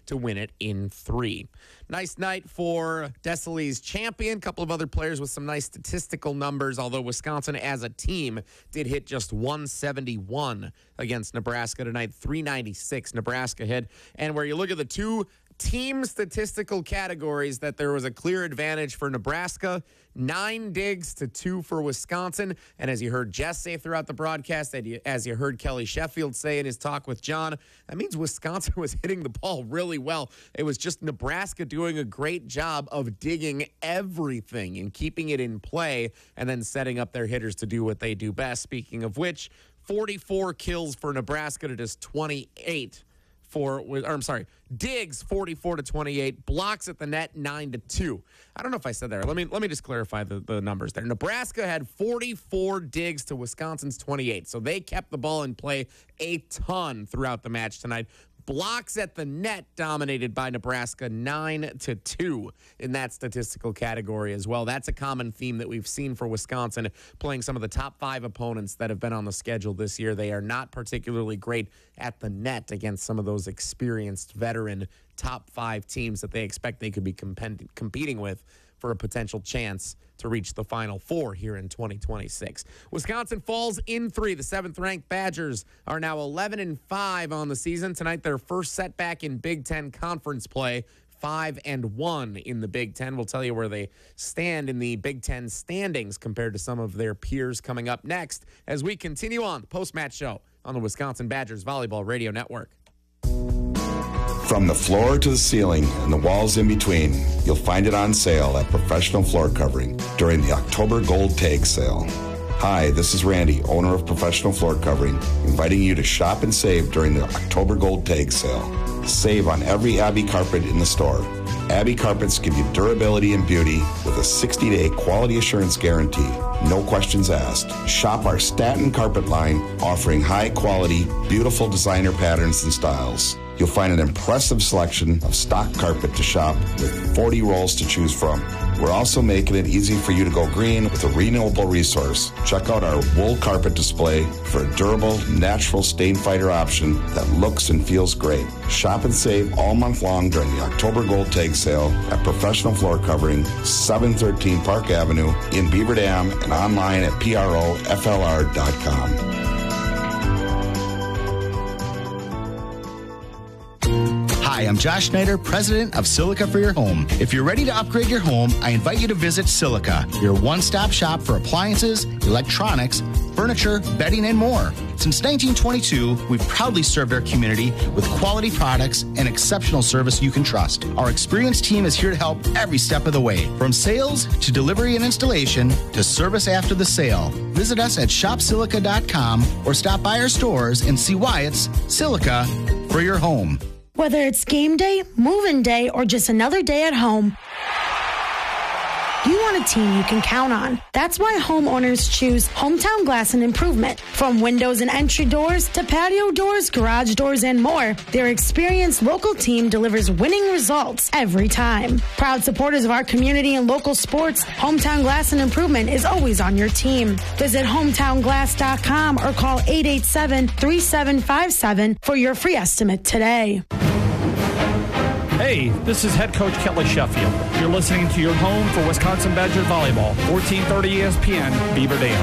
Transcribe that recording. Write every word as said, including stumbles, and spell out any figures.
to win it in three. Nice night for Desailly's champion. A couple of other players with some nice statistical numbers, although Wisconsin as a team did hit just one seventy-one against Nebraska tonight, three ninety-six Nebraska hit. And where you look at the two team statistical categories that there was a clear advantage for Nebraska, nine digs to two for Wisconsin. And as you heard Jess say throughout the broadcast, as you heard Kelly Sheffield say in his talk with John, that means Wisconsin was hitting the ball really well. It was just Nebraska doing a great job of digging everything and keeping it in play and then setting up their hitters to do what they do best. Speaking of which, forty-four kills for Nebraska to just twenty-eight for, or I'm sorry, digs forty-four to twenty-eight, blocks at the net nine to two. I don't know if I said that. Let me let me just clarify the, the numbers there. Nebraska had forty-four digs to Wisconsin's twenty-eight, so they kept the ball in play a ton throughout the match tonight. Blocks at the net dominated by Nebraska nine to two in that statistical category as well. That's a common theme that we've seen for Wisconsin playing some of the top five opponents that have been on the schedule this year. They are not particularly great at the net against some of those experienced veteran top five teams that they expect they could be comp- competing with for a potential chance to reach the Final Four here in twenty twenty-six. Wisconsin falls in three. The seventh-ranked Badgers are now eleven and five on the season. Tonight, their first setback in Big Ten conference play, five and one in the Big Ten. We'll tell you where they stand in the Big Ten standings compared to some of their peers coming up next as we continue on the post-match show on the Wisconsin Badgers Volleyball Radio Network. From the floor to the ceiling and the walls in between, you'll find it on sale at Professional Floor Covering during the October Gold Tag Sale. Hi, this is Randy, owner of Professional Floor Covering, inviting you to shop and save during the October Gold Tag Sale. Save on every Abbey carpet in the store. Abbey carpets give you durability and beauty with a sixty-day quality assurance guarantee. No questions asked. Shop our Staten carpet line, offering high-quality, beautiful designer patterns and styles. You'll find an impressive selection of stock carpet to shop with forty rolls to choose from. We're also making it easy for you to go green with a renewable resource. Check out our wool carpet display for a durable, natural stain fighter option that looks and feels great. Shop and save all month long during the October Gold Tag Sale at Professional Floor Covering, seven thirteen Park Avenue in Beaver Dam and online at P R O F L R dot com. Hi, I'm Josh Schneider, president of Silica for Your Home. If you're ready to upgrade your home, I invite you to visit Silica, your one-stop shop for appliances, electronics, furniture, bedding, and more. Since nineteen twenty-two, we've proudly served our community with quality products and exceptional service you can trust. Our experienced team is here to help every step of the way, from sales to delivery and installation to service after the sale. Visit us at shop silica dot com or stop by our stores and see why it's Silica for your home. Whether it's game day, move-in day, or just another day at home, you want a team you can count on. That's why homeowners choose Hometown Glass and Improvement. From windows and entry doors to patio doors, garage doors, and more, their experienced local team delivers winning results every time. Proud supporters of our community and local sports, Hometown Glass and Improvement is always on your team. Visit hometown glass dot com or call eight eight seven, three seven five seven for your free estimate today. Hey, this is head coach Kelly Sheffield. You're listening to your home for Wisconsin Badger volleyball, fourteen thirty E S P N, Beaver Dam.